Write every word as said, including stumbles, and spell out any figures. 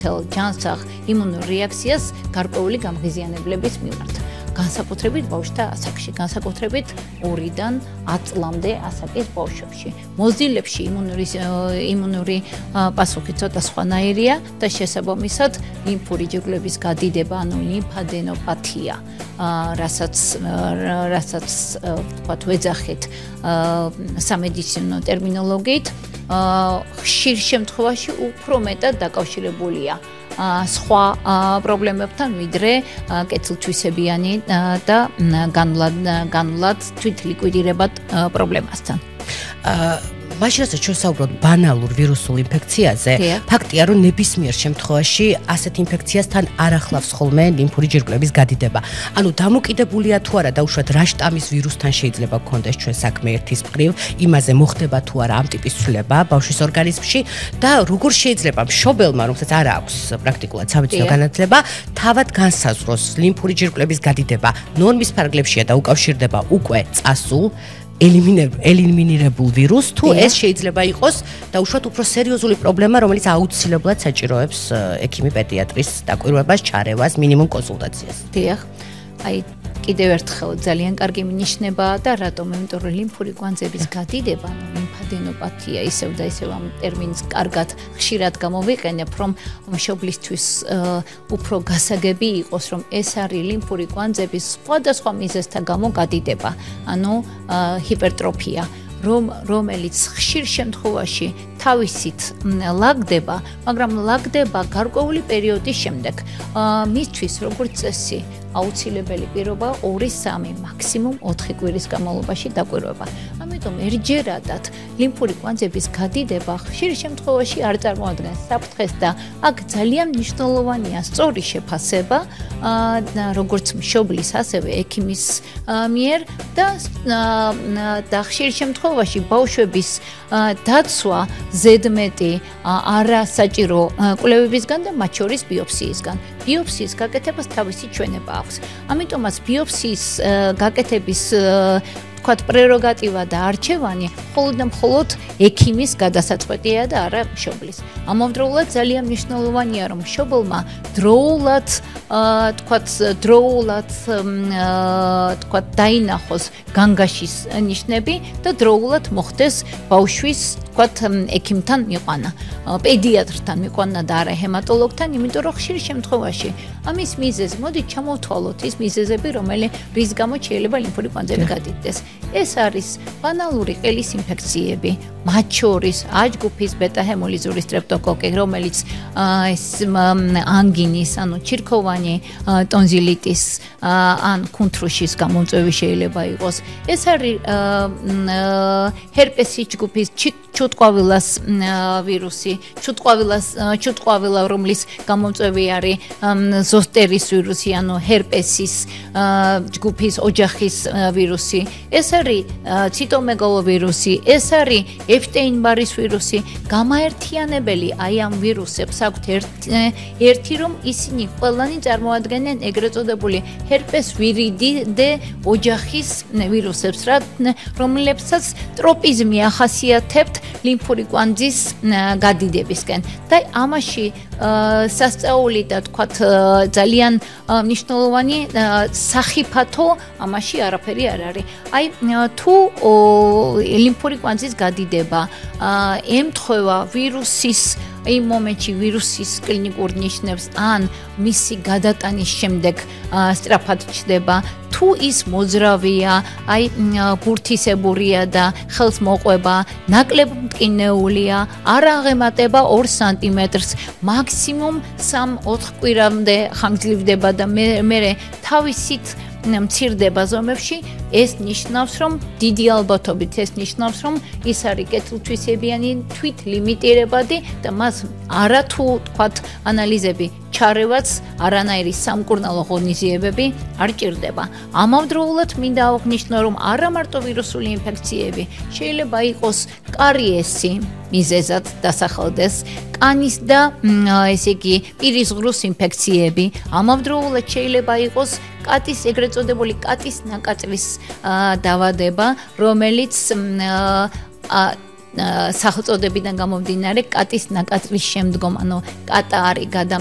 ჯანსაღ იმუნურ რეაქციას გარკვეული გამღიზიანებლების მიმართ. განსაკუთრებით ბავშვთა ასაკში, განსაკუთრებით ორიდან ათ წლამდე ასაკის ბავშვებში. მოზილებში იმუნური იმუნური პასუხი ცოტა სხვანაირია და შესაბამისად ლიმფური ჯირკვლების გადიდება, ანუ ლიმფადენოპათია, რასაც რასაც ვთქვათ ვეძახით სამედიცინო ტერმინოლოგიით, ხშირ შემთხვევაში უფრო მეტად დაკავშირებულია სხვა პრობლემებთან, ვიდრე კეთილთვისებიანი და განვლად თვითლიკვიდირებად პრობლემასთან. მაშინ რასაც ჩვენ საუბრობთ ბანალურ ვირუსულ ინფექციაზე, ფაქტია, რომ ნებისმიერ შემთხვევაში ასეთ ინფექციასთან არ ახლავს ხოლმე ლიმფური ჯირკვლების გადიდება. ანუ დამოკიდებულია თუ არა დაუშვათ რა შტამის ვირუსთან შეიძლება გქონდეს ჩვენ საქმე ერთის მხრივ, იმაზე მოხდება თუ არა ამ ტიპის ცვლილება ბავშვის ორგანიზმში და როგორ შეიძლება მშობელმა, რომელსაც არ აქვს პრაქტიკულად სამედიცინო განათლება, თავად განსაზღვროს ლიმფური ჯირკვლების გადიდება ნორმის ფარგლებშია და უკავშირდება უკვე წასულ ელიმინირებულ ვირუსს, თუ ეს შეიძლება იყოს დაუშვათ უფრო სერიოზული პრობლემა, რომელიც აუცილებლად საჭიროებს ექიმი პედიატრის დაკვირვებას, ჩარევას, მინიმუმ კონსულტაციას. დიახ. აი კიდევ ერთხელ ძალიან კარგი მინიშნებაა და რატომ? იმიტომ რომ ლიმფური კვანძების გადიდება, ანუ ლიმფადენოპათია, ისევ და ისევ ამ ტერმინს კარგად ხშირად გამოვიყენებ, რომ მშობლისთვის უფრო გასაგები იყოს, რომ ეს არის ლიმფური კვანძების სხვადასხვა მიზეზთა გამო გადიდება, ანუ ჰიპერტროფია. რომ რომელიც ხშირ შემთხვევაში თავისით ლაგდება, მაგრამ ლაგდება გარკვეული პერიოდის შემდეგ. მისთვის როგორც წესი აუცილებელი პირობა ორი სამი მაქსიმუმ ოთხი კვირის განმავლობაში დაკვირვება. ამიტომ ერთჯერადად ლიმფური კვანძების გადიდება ხშირ შემთხვევაში არ წარმოადგენს საფრთხეს და აქ ძალიან მნიშვნელოვანია სწორი შეფასება როგორც მშობლის, ასევე ექიმის მიერ და და ხშირ შემთხვევაში ბავშვების დაცვა ზედმეტი არასაჭირო კვლევებისგან და მათ შორის ბიოპსიისგან. ბიოპსიის გაკეთებას თავისი ჩვენება აქვს. ამიტომაც ბიოპსიის გაკეთების ვთქვათ პრეროგატივა და არჩევანი მხოლოდ და მხოლოდ ექიმის გადასაწყვეტია და არა მშობლის. ამავდროულად ძალიან მნიშვნელოვანია, რომ მშობელმა დროულად ვთქვათ დროულად ვთქვათ დაინახოს განგაშის ნიშნები და დროულად მოხდეს ბავშვის ვთქვათ ექიმთან მიყვანა, პედიატრთან მიყვანა და არა ჰემატოლოგთან, იმიტომ რომ ხშირ შემთხვევაში ამის მიზეზი, მოდით ჩამოვთვალოთ ის მიზეზები, რომელიც რის გამო შეიძლება ლიმფური კვანძები გადიდეს. ეს არის ბანალური ყელის ინფექციები, მათ შორის აჯგუფის ბეტა-ჰემოლიზური სტრეპტოკოკი, რომელიც ეს ანგინის, ანუ ჩირქოვანი ტონზილიტის ან კუნთრუშის გამომწვევი შეიძლება იყოს. ეს არის ჰერპესის ჯგუფის ჩუტყვავილას ვირუსი, ჩუტყვავილას ჩუტყვავილა, რომლის გამომწვევი არის ზოსტერის ვირუსი, ანუ ჰერპესის ჯგუფის ოჯახის ვირუსი. ეს არის ციტომეგალოვირუსი, ეს არის ეფშტეინ-ბარის ვირუსი. გამაერთიანებელი აი ამ ვირუსებს აქვთ ერთი, რომ ისინი ყველანი წარმოადგენენ ეგრეთ წოდებული ჰერპეს ვირიდიდე ოჯახის ვირუსებს, რომლებსაც ტროპიზმი ახასიათებთ ლიმფური კვანძის გადიდებისკენ. და ამაში სასწაული და თქვათ ძალიან მნიშვნელოვანი სახიფათო ამაში არაფერი არ არის. აი თუ ლიმფური კვანძის გადიდება ემთხვევა ვირუსის იმ მომენტში ვირუსის კლინიკურ ნიშნებს ან მისი გადატანის შემდეგ სწრაფად ჩდება, თუ ის მოძრავია, აი ბურთისებურია და ხელს მოყვება, ნაკლებ მტკინეულია, არ აღემატება ორ სანტიმეტრს, მაქსიმუმ სამ ოთხ კვირამდე ხანგრძლივდება და მე თავისით მცირდება ზომებში, ეს ნიშნავს, რომ დიდი ალბათობით ეს ნიშნავს, რომ ის არის კეთილთვისებიანი, თვით ლიმიტირებადი და მას არათუ თქვათ ანალიზები ჩარევაც არანაირი სამკურნალო ღონისძიებები არ ჭირდება. ამავდროულად მინდა აღნიშნო, რომ არა მარტო ვირუსული ინფექციები, შეიძლება იყოს კარიესი მიზეზად დასახელდეს, კანის და ესე იგი პირის ღრუს ინფექციები, ამავდროულად შეიძლება იყოს კატის ეგრეთ წოდებული კატის ნაკაწვის დავადება, რომელიც სახელწოდებიდან გამომდინარე კატის ნაკაწვის შემდგომ, ანუ კატა არის გადა